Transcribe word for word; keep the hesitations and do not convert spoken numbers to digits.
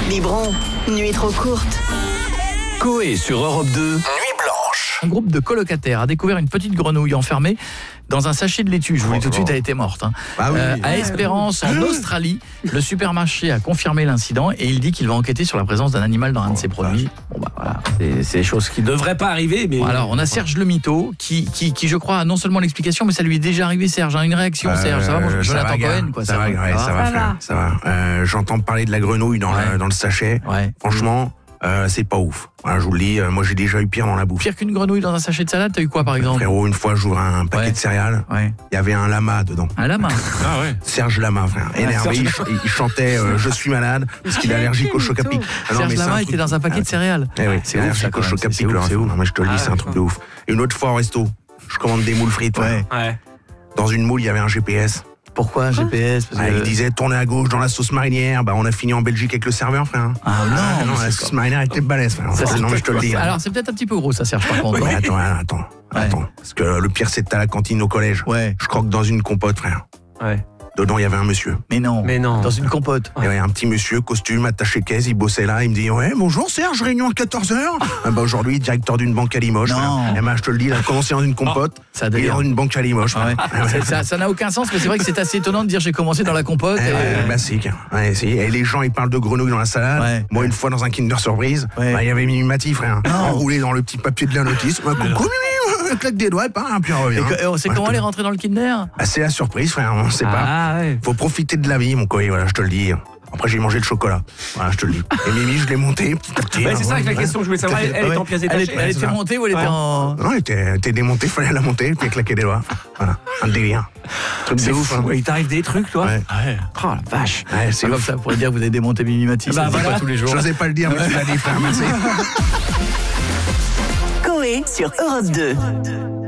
Biberon, nuit trop courte. Coé sur Europe deux, Nuit blanche. Un groupe de colocataires a découvert une petite grenouille enfermée dans un sachet de laitue. Je vous dis tout de suite, elle était morte. Hein. Ah oui. Euh, à Espérance, en Australie, le supermarché a confirmé l'incident et il dit qu'il va enquêter sur la présence d'un animal dans un de ses produits. Bon bah voilà, c'est, c'est des choses qui ne devraient pas arriver. Mais bon, alors on a Serge le mytho qui, qui, qui je crois a non seulement l'explication, mais ça lui est déjà arrivé. Serge, hein, une réaction. Serge, ça va, bon, Euh, Jonathan va, gars. Cohen, quoi. Ça, ça va, va, ouais, ça va, Ça frère, va. ça va. Euh, j'entends parler de la grenouille dans, Ouais. le, dans le sachet. Ouais. Franchement, euh, c'est pas ouf. Voilà, je vous le dis, euh, moi j'ai déjà eu pire dans la bouffe. Pire qu'une grenouille dans un sachet de salade, t'as eu quoi par exemple? Frérot, une fois, j'ouvrais un paquet Ouais. de céréales. Ouais. Il y avait un lama dedans. Un lama. Ah ouais. Serge Lama, frère. Énervé, il, ch- il chantait euh, Je suis malade parce qu'il est allergique au choc à pic. Ah non, Serge mais c'est un Lama truc- était dans un paquet de céréales. Eh oui, C'est c'est ouf, ça, allergique quand au même. choc à C'est pic, ouf, le c'est ref. ouf. Non, mais je te le dis, Ah, c'est un truc de ouf. Et une autre fois au resto, je commande des moules frites. Ouais. Ouais. Dans une moule, il y avait un G P S. Pourquoi G P S? Parce Ah, que- il disait tournez à gauche dans la sauce marinière. Bah, on a fini en Belgique avec le serveur, frère. Ah non, non, mais la c'est sauce marinière était balèze, frère. Ça, c'est non, mais je te le dis. hein. Alors c'est peut-être un petit peu gros ça, Serge, par contre. Ouais, non attends, attends, Ouais. attends. Parce que le pire, c'est que t'as la cantine au collège. Ouais. Je croque dans une compote, frère. Ouais. Dedans, il y avait un monsieur. Mais non. Mais non. Dans une compote. Il y avait un petit monsieur, costume, attaché caisse, il bossait là, il me dit ouais, bonjour Serge, réunion à quatorze heures. Ah bah aujourd'hui, directeur d'une banque à Limoges. Non. Et ben je te le dis, il a commencé dans une compote, Ça il est devient. dans une banque à Limoges. Ouais. frère. Ouais. C'est- Ça ça n'a aucun sens, mais c'est vrai que c'est assez étonnant de dire j'ai commencé dans la compote. Eh et- ouais, basique. Ouais, si. Et les gens, ils parlent de grenouilles dans la salade. Ouais. Moi, une fois, dans un Kinder Surprise, Ouais. bah, il y avait Mimi Mati, frère. Non. Enroulé dans le petit papier de la notice. Ouais, coucou, Mimi, claque des doigts, et pas, puis on revient. Et que- et on sait Ouais, comment je te- elle est rentrée dans le Kinder? Ah, c'est la surprise, frère, on sait pas. Ah ouais. Faut profiter de la vie, mon coé, voilà, je te le dis. Après, j'ai mangé le chocolat. Voilà, je te le dis. Et Mimi, je l'ai monté petit à petit. Ouais, c'est ça avec la question que je voulais savoir. Elle, elle est en pièces Elle, est- détachées. elle était ça. montée ou elle était Ouais. en... Non, elle était, elle était démontée, fallait la monter, puis claquer des doigts. Voilà, un délire. Truc C'est de ouf. ouf. hein. Ouais, il t'arrive des trucs, toi. Ouais. Oh la vache. Ouais, c'est C'est comme ouf. ça, pour dire que vous avez démonté Mimi Mati. Bah, ça se dit voilà. pas tous les jours. J'osais pas le dire, mais tu l'as dit, frère, merci. Coé sur Europe deux.